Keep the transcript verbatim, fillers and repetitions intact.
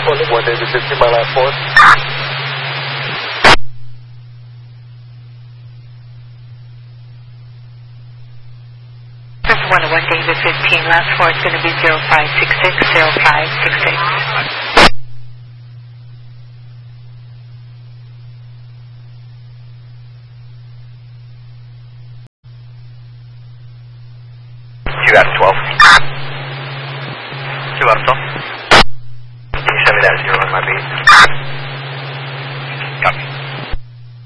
Calling one David fifteen, my last four. This is one oh one David fifteen, last four is going to be zero five six six, zero five six six. two out of twelve. two out of twelve. Can you send me that zero on my beat?